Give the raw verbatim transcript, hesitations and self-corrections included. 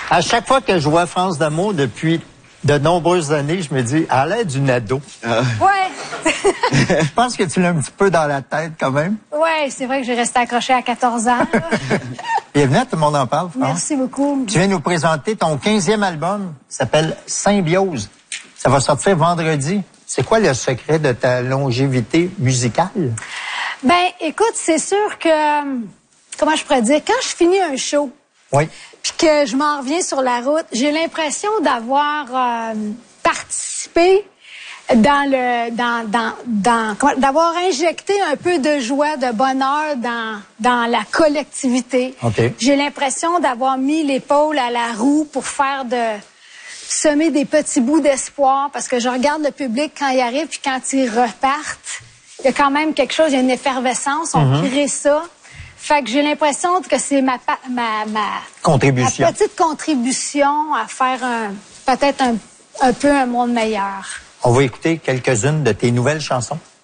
À chaque fois que je vois France d'amour depuis de nombreuses années, je me dis, à l'aide d'une ado. Euh... Ouais. Je pense que tu l'as un petit peu dans la tête quand même. Ouais, c'est vrai que j'ai resté accrochée à quatorze ans. Bienvenue à Tout le monde en parle, France. Merci beaucoup. Tu viens nous présenter ton quinzième album, qui s'appelle Symbiose. Ça va sortir vendredi. C'est quoi le secret de ta longévité musicale? Ben, écoute, c'est sûr que, comment je pourrais dire, quand je finis un show, oui, puis que je m'en reviens sur la route, j'ai l'impression d'avoir euh, participé dans le, dans, dans, dans, d'avoir injecté un peu de joie, de bonheur dans, dans la collectivité. Okay. J'ai l'impression d'avoir mis l'épaule à la roue pour faire de semer des petits bouts d'espoir, parce que je regarde le public quand il arrive, puis quand ils repartent, il y a quand même quelque chose, il y a une effervescence, on mm-hmm. crée ça. Fait que j'ai l'impression que c'est ma, ma, ma, contribution. ma petite contribution à faire un, peut-être un, un peu un monde meilleur. On va écouter quelques-unes de tes nouvelles chansons.